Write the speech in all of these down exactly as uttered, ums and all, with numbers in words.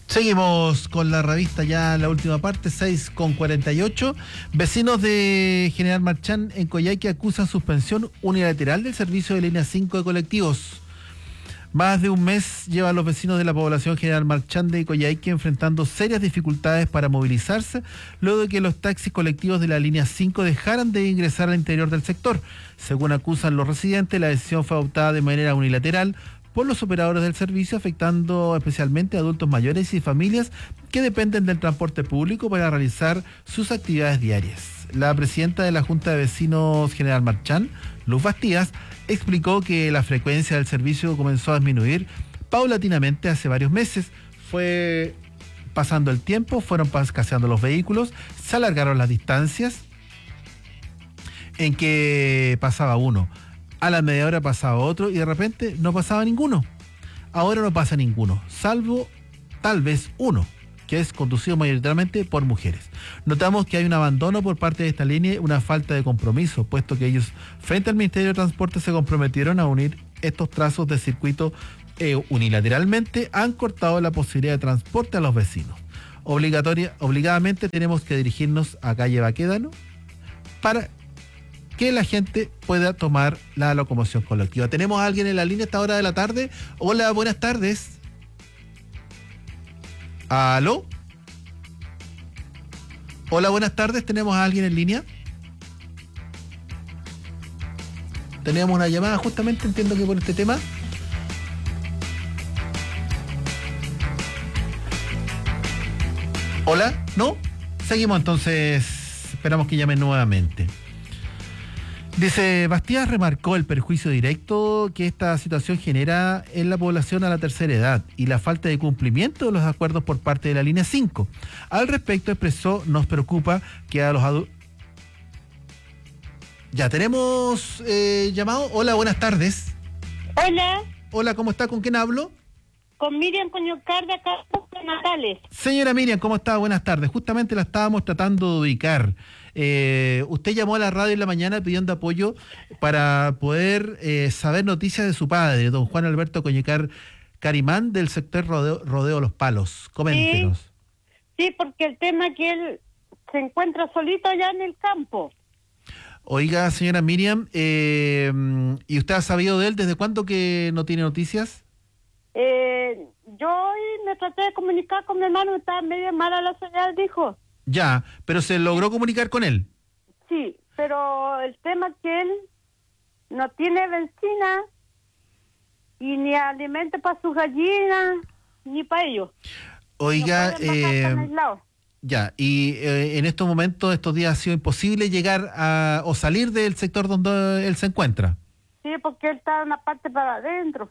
Seguimos con la revista ya en la última parte, seis con cuarenta y ocho. Vecinos de General Marchán en Coyhaique acusan suspensión unilateral del servicio de línea cinco de colectivos. Más de un mes llevan los vecinos de la población General Marchán de Coyhaique enfrentando serias dificultades para movilizarse luego de que los taxis colectivos de la línea cinco dejaran de ingresar al interior del sector. Según acusan los residentes, la decisión fue adoptada de manera unilateral por los operadores del servicio, afectando especialmente a adultos mayores y familias que dependen del transporte público para realizar sus actividades diarias. La presidenta de la Junta de Vecinos General Marchán, Luz Bastías, explicó que la frecuencia del servicio comenzó a disminuir paulatinamente hace varios meses. Fue pasando el tiempo, fueron escaseando los vehículos, se alargaron las distancias en que pasaba uno. A la media hora pasaba otro y de repente no pasaba ninguno. Ahora no pasa ninguno, salvo tal vez uno, que es conducido mayoritariamente por mujeres. Notamos que hay un abandono por parte de esta línea y una falta de compromiso, puesto que ellos, frente al Ministerio de Transporte, se comprometieron a unir estos trazos de circuito eh, unilateralmente, han cortado la posibilidad de transporte a los vecinos. Obligatoria, obligadamente tenemos que dirigirnos a calle Baquedano para que la gente pueda tomar la locomoción colectiva. ¿Tenemos a alguien en la línea a esta hora de la tarde? Hola, buenas tardes. ¿Aló? Hola, buenas tardes. ¿Tenemos a alguien en línea? Tenemos una llamada justamente, entiendo que por este tema. ¿Hola? ¿No? Seguimos entonces. Esperamos que llamen nuevamente. Dice, Bastías remarcó el perjuicio directo que esta situación genera en la población a la tercera edad y la falta de cumplimiento de los acuerdos por parte de la línea cinco. Al respecto expresó, nos preocupa que a los adultos... Ya, tenemos eh, llamado. Hola, buenas tardes. Hola. Hola, ¿cómo está? ¿Con quién hablo? Con Miriam Coñocar de acá de Natales. Señora Miriam, ¿cómo está? Buenas tardes. Justamente la estábamos tratando de ubicar. Eh, usted llamó a la radio en la mañana pidiendo apoyo para poder eh, saber noticias de su padre, don Juan Alberto Coñocar Carimán, del sector Rodeo, Rodeo Los Palos. Coméntenos. Sí, sí, porque el tema es que él se encuentra solito allá en el campo. Oiga, señora Miriam, eh, ¿y usted ha sabido de él desde cuándo que no tiene noticias? Eh, yo hoy me traté de comunicar con mi hermano, estaba medio mala la señal, dijo. Ya, pero ¿se logró comunicar con él? Sí, pero el tema es que él no tiene benzina y ni alimento para sus gallinas, ni para ellos. Oiga, no eh, ya, y eh, en estos momentos, estos días ha sido imposible llegar a o salir del sector donde él se encuentra. Sí, porque él está en una parte para adentro.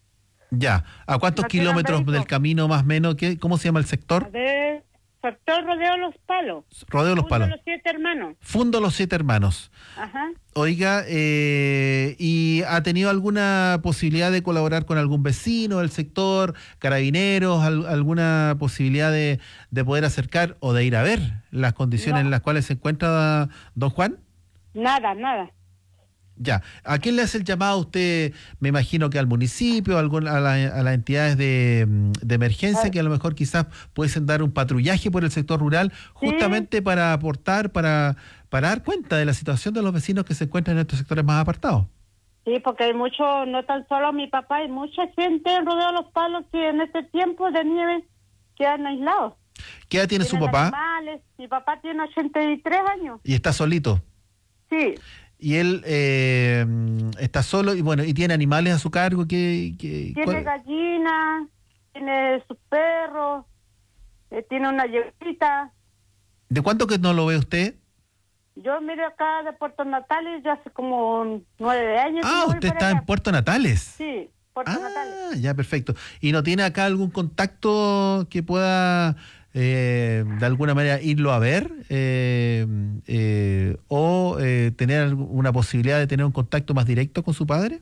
Ya, ¿a cuántos no kilómetros del camino más o menos? ¿Qué, ¿Cómo se llama el sector? A ver, sector Rodeo Los Palos. Rodeo Los Fundo Palos. Los Siete Hermanos. Fundo Los Siete Hermanos. Ajá. Oiga, eh, ¿y ha tenido alguna posibilidad de colaborar con algún vecino del sector, carabineros, al, alguna posibilidad de, de poder acercar o de ir a ver las condiciones no. en las cuales se encuentra don Juan? Nada, nada. Ya, ¿a quién le hace el llamado usted? Me imagino que al municipio, a, algún, a, la, a las entidades de, de emergencia, que a lo mejor quizás pudiesen dar un patrullaje por el sector rural, justamente sí. para aportar, para, para dar cuenta de la situación de los vecinos que se encuentran en estos sectores más apartados. Sí, porque hay mucho, no tan solo mi papá, hay mucha gente en Rodeo Los Palos que en este tiempo de nieve quedan aislados. ¿Qué edad tiene su papá? Animales. Mi papá tiene ochenta y tres años. ¿Y está solito? Sí. Y él eh, está solo y bueno, y tiene animales a su cargo. que, que Tiene ¿cuál? gallinas, tiene sus perros, eh, tiene una yeguita. ¿De cuánto que no lo ve usted? Yo miro acá de Puerto Natales ya hace como nueve años. Ah, usted está allá. En Puerto Natales. Sí, Puerto ah, Natales. Ya, perfecto. ¿Y no tiene acá algún contacto que pueda eh, de alguna manera irlo a ver eh, eh, o eh, tener una posibilidad de tener un contacto más directo con su padre?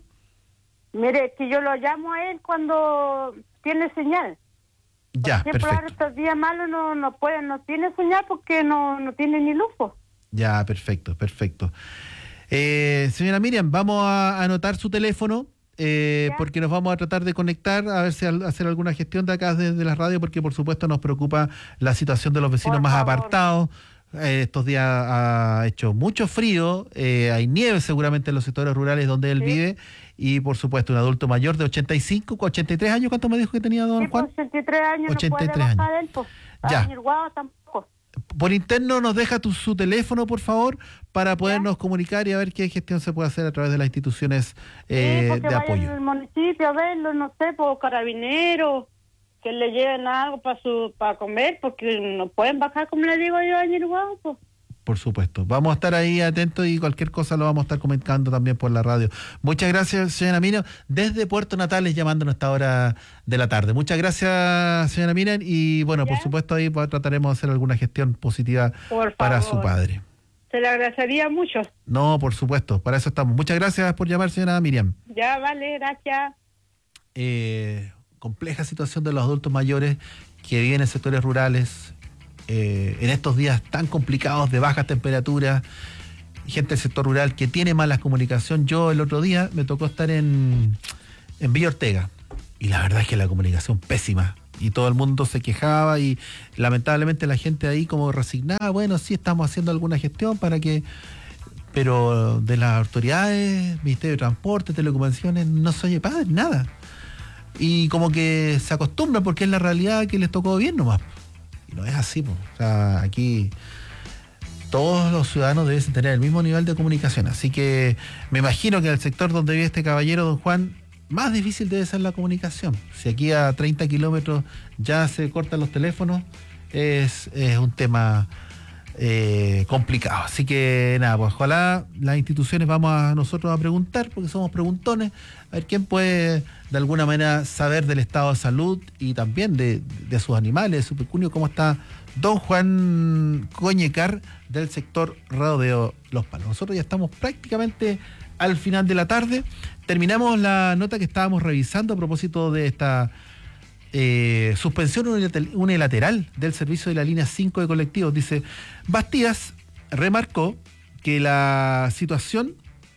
Mire, que yo lo llamo a él cuando tiene señal. Ya, Por ejemplo, perfecto. Estos días malos no no puede, no tiene señal porque no no tiene ni luz. Ya, perfecto, perfecto. Eh, señora Miriam, vamos a anotar su teléfono eh, Ya. porque nos vamos a tratar de conectar, a ver si al- hacer alguna gestión de acá desde la radio, porque por supuesto nos preocupa la situación de los vecinos Por más favor. apartados. Eh, estos días ha hecho mucho frío, eh, hay nieve seguramente en los sectores rurales donde él Sí. vive, y por supuesto un adulto mayor de ochenta y cinco, ochenta y tres años, ¿cuánto me dijo que tenía don Sí, Juan? pues, ochenta y tres años ochenta y no tres puede años. bajar él, pues. Ya. A Ñirguado tampoco. Por interno nos deja tu, su teléfono, por favor, para podernos comunicar y a ver qué gestión se puede hacer a través de las instituciones eh, sí, porque de vaya apoyo. al municipio a verlo, no sé, por carabineros, que le lleven algo para su para comer, porque no pueden bajar, como le digo yo, a Ñirguado, pues. Por supuesto. Vamos a estar ahí atentos y cualquier cosa lo vamos a estar comentando también por la radio. Muchas gracias, señora Miriam, desde Puerto Natales llamándonos a esta hora de la tarde. Muchas gracias, señora Miriam, y bueno, por ¿Ya? supuesto ahí pues, trataremos de hacer alguna gestión positiva Por para favor. su padre. Se le agradecería mucho. No, por supuesto, para eso estamos. Muchas gracias por llamar, señora Miriam. Ya, vale, gracias. Eh, compleja situación de los adultos mayores que viven en sectores rurales, eh, en estos días tan complicados de bajas temperaturas, gente del sector rural que tiene malas comunicación. Yo el otro día me tocó estar en, en Villa Ortega y la verdad es que la comunicación pésima y todo el mundo se quejaba y lamentablemente la gente ahí como resignada, bueno, sí estamos haciendo alguna gestión para que, pero de las autoridades, Ministerio de Transporte, Telecomunicaciones, no se oye padre, nada. Y como que se acostumbran porque es la realidad que les tocó bien nomás. Y no es así, po. O sea, aquí todos los ciudadanos deben tener el mismo nivel de comunicación. Así que me imagino que en el sector donde vive este caballero, don Juan, más difícil debe ser la comunicación. Si aquí a treinta kilómetros ya se cortan los teléfonos, es, es un tema eh, complicado. Así que nada, pues ojalá las instituciones vamos a nosotros a preguntar, porque somos preguntones, a ver quién puede de alguna manera saber del estado de salud y también de, de sus animales, de su pecunio, cómo está don Juan Coñecar del sector Rodeo Los Palos. Nosotros ya estamos prácticamente al final de la tarde. Terminamos la nota que estábamos revisando a propósito de esta eh, suspensión unilateral del servicio de la línea cinco de colectivos. Dice, Bastidas remarcó que la situación,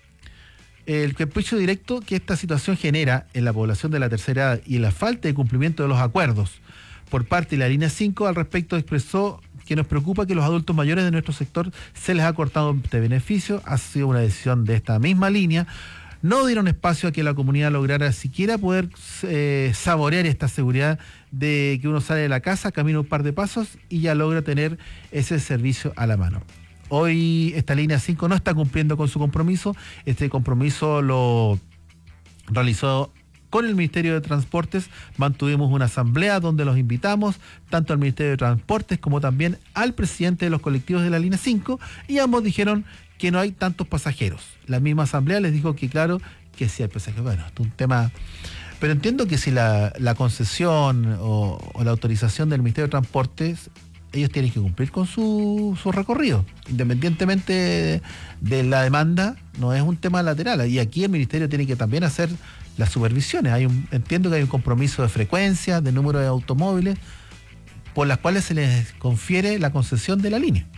el capricho directo que esta situación genera en la población de la tercera edad y la falta de cumplimiento de los acuerdos por parte de la línea cinco al respecto expresó que nos preocupa que los adultos mayores de nuestro sector se les ha cortado este beneficio. Ha sido una decisión de esta misma línea. No dieron espacio a que la comunidad lograra siquiera poder eh, saborear esta seguridad de que uno sale de la casa, camina un par de pasos y ya logra tener ese servicio a la mano. Hoy esta línea cinco no está cumpliendo con su compromiso. Este compromiso lo realizó con el Ministerio de Transportes. Mantuvimos una asamblea donde los invitamos tanto al Ministerio de Transportes como también al presidente de los colectivos de la línea cinco y ambos dijeron que no hay tantos pasajeros. La misma asamblea les dijo que claro, que sí hay pasajeros. Bueno, esto es un tema... Pero entiendo que si la, la concesión o, o la autorización del Ministerio de Transportes, ellos tienen que cumplir con su, su recorrido, independientemente de, de la demanda, no es un tema lateral. Y aquí el Ministerio tiene que también hacer las supervisiones. Hay un, entiendo que hay un compromiso de frecuencia, de número de automóviles, por las cuales se les confiere la concesión de la línea.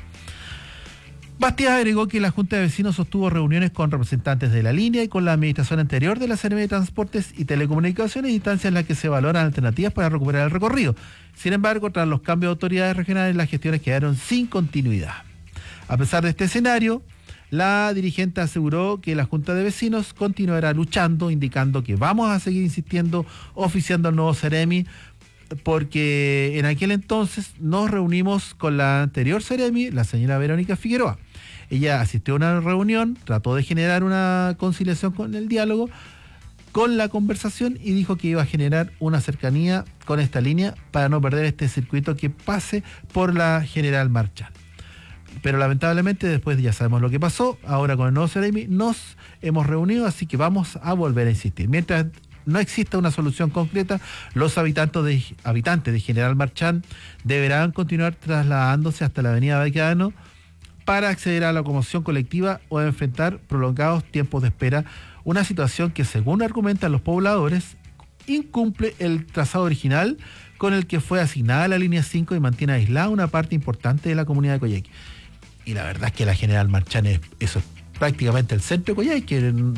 Bastidas agregó que la Junta de Vecinos sostuvo reuniones con representantes de la línea y con la administración anterior de la Seremi de Transportes y Telecomunicaciones, instancias en las que se valoran alternativas para recuperar el recorrido. Sin embargo, tras los cambios de autoridades regionales, las gestiones quedaron sin continuidad. A pesar de este escenario, la dirigente aseguró que la Junta de Vecinos continuará luchando, indicando que vamos a seguir insistiendo, oficiando al nuevo Seremi, porque en aquel entonces nos reunimos con la anterior Seremi, la señora Verónica Figueroa. Ella asistió a una reunión, trató de generar una conciliación con el diálogo, con la conversación y dijo que iba a generar una cercanía con esta línea para no perder este circuito que pase por la General Marchal. Pero lamentablemente después ya sabemos lo que pasó, ahora con el nuevo Seremi nos hemos reunido, así que vamos a volver a insistir. Mientras no exista una solución concreta, los habitantes de, habitantes de General Marchán deberán continuar trasladándose hasta la avenida Baquedano para acceder a la locomoción colectiva o enfrentar prolongados tiempos de espera, una situación que, según argumentan los pobladores, incumple el trazado original con el que fue asignada la línea cinco y mantiene aislada una parte importante de la comunidad de Coyhaique. Y la verdad es que la General Marchán es, eso es prácticamente el centro de Coyhaique.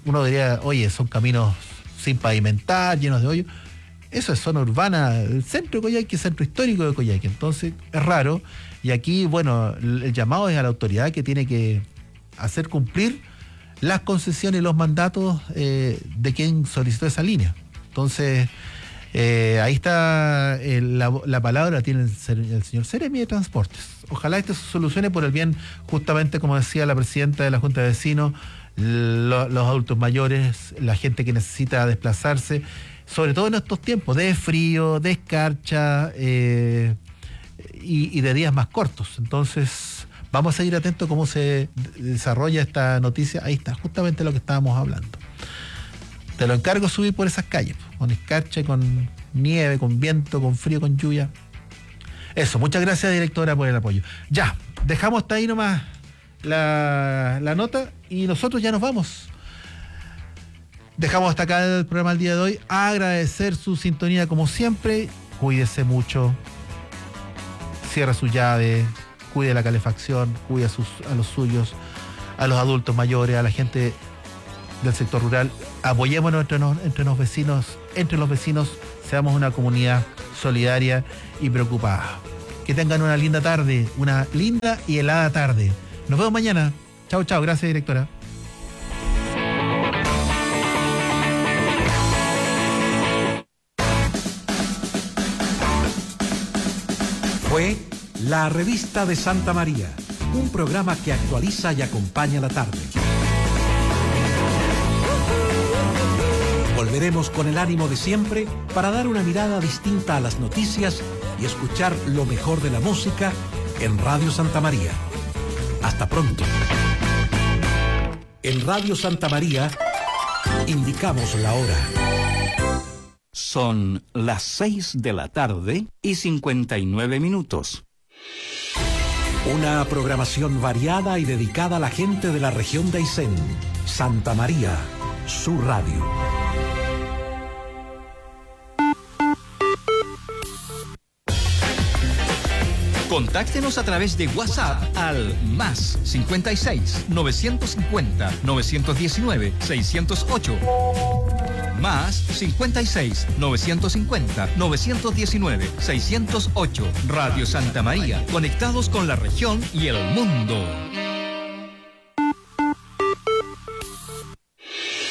uno diría, oye, son caminos sin pavimentar, llenos de hoyos. Eso es zona urbana, el centro de Coyhaique, centro histórico de Coyhaique. Entonces, es raro. Y aquí, bueno, el, el llamado es a la autoridad que tiene que hacer cumplir las concesiones y los mandatos eh, de quien solicitó esa línea. Entonces, eh, ahí está eh, la, la palabra, tiene el, el señor Seremi de Transportes. Ojalá esto se solucione por el bien, justamente como decía la presidenta de la Junta de Vecinos, lo, los adultos mayores, la gente que necesita desplazarse, sobre todo en estos tiempos de frío, de escarcha eh, y, y de días más cortos. Entonces, vamos a seguir atentos a cómo se desarrolla esta noticia. Ahí está, justamente lo que estábamos hablando. Te lo encargo subir por esas calles, con escarcha, con nieve, con viento, con frío, con lluvia. Eso, muchas gracias, directora, por el apoyo. Ya, dejamos hasta ahí nomás la, la nota y nosotros ya nos vamos. Dejamos hasta acá el programa el día de hoy. Agradecer su sintonía como siempre. Cuídese mucho. Cierra su llave. Cuide la calefacción. Cuide a, sus, a los suyos, a los adultos mayores, a la gente del sector rural. Apoyémonos entre, nos, entre los vecinos, entre los vecinos. Seamos una comunidad solidaria y preocupada. Que tengan una linda tarde, una linda y helada tarde. Nos vemos mañana. Chao, chao. Gracias, directora. Fue La Revista de Santa María, un programa que actualiza y acompaña la tarde. Volveremos con el ánimo de siempre para dar una mirada distinta a las noticias y escuchar lo mejor de la música en Radio Santa María. Hasta pronto. En Radio Santa María indicamos la hora. Son las seis de la tarde y cincuenta y nueve minutos. Una programación variada y dedicada a la gente de la región de Aysén. Santa María, su radio. Contáctenos a través de WhatsApp al más cincuenta y seis, novecientos cincuenta, novecientos diecinueve, seiscientos ocho. Más cincuenta y seis, novecientos cincuenta, novecientos diecinueve, seiscientos ocho. Radio Santa María, conectados con la región y el mundo.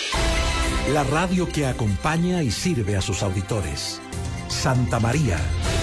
La radio que acompaña y sirve a sus auditores. Santa María.